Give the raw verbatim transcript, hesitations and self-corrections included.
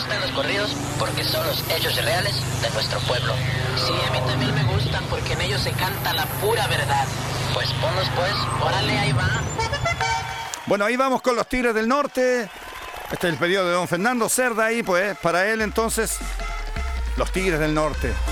gustan los corridos porque son los hechos reales de nuestro pueblo. Sí, a mí también me gustan porque en ellos se canta la pura verdad. Pues ponlos pues. Órale, ahí va. Bueno, ahí vamos con los Tigres del Norte. Este es el pedido de don Fernando Cerda ahí, pues, para él entonces, los Tigres del Norte.